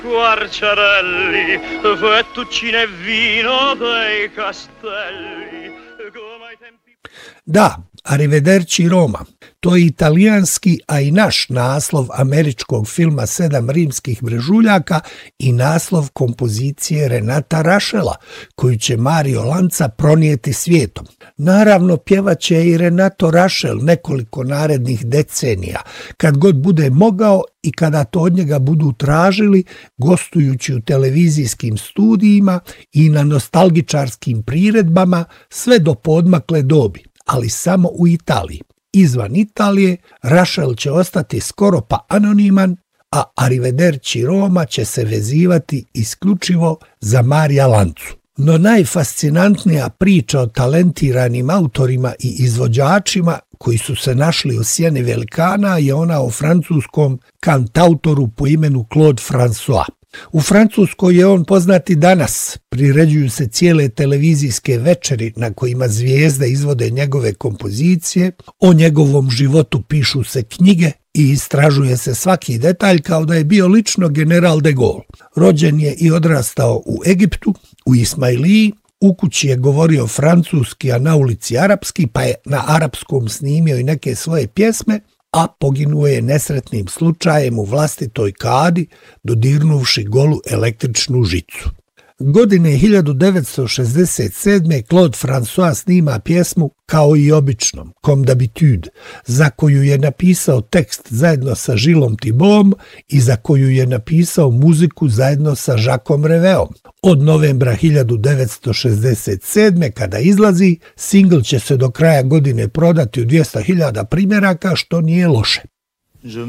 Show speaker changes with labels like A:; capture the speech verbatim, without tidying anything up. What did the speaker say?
A: Guarciarelli, fettuccine e vino dei castelli, come ai tempi...
B: Da, Arrivederci Roma. To je italijanski, a i naš naslov američkog filma Sedam rimskih brežuljaka i naslov kompozicije Renata Rašela, koju će Mario Lanza pronijeti svijetom. Naravno, pjevaće i Renato Rašel nekoliko narednih decenija, kad god bude mogao i kada to od njega budu tražili, gostujući u televizijskim studijima i na nostalgičarskim priredbama sve do poodmakle dobi, ali samo u Italiji. Izvan Italije, Rašel će ostati skoro pa anoniman, a Arrivederci Roma će se vezivati isključivo za Marija Lanzu. No najfascinantnija priča o talentiranim autorima i izvođačima koji su se našli u sjeni velikana je ona o francuskom kantautoru po imenu Claude François. U Francuskoj je on poznat i danas. Priređuju se cijele televizijske večeri na kojima zvijezde izvode njegove kompozicije, o njegovom životu pišu se knjige i istražuje se svaki detalj kao da je bio lično general de Gaulle. Rođen je i odrastao u Egiptu, u Ismailiji, u kući je govorio francuski, a na ulici arapski, pa je na arapskom snimio i neke svoje pjesme, a poginuo je nesretnim slučajem u vlastitoj kadi, dodirnuvši golu električnu žicu. Godine hiljadu devetsto šezdeset sedme. Claude François snima pjesmu Kao i običnom, Comme d'habitude, za koju je napisao tekst zajedno sa Žilom Tibom i za koju je napisao muziku zajedno sa Jacquesom Reveom. Od novembra hiljadu devetsto šezdeset sedme. kada izlazi, singl će se do kraja godine prodati u dvjesto hiljada primjeraka, što nije loše.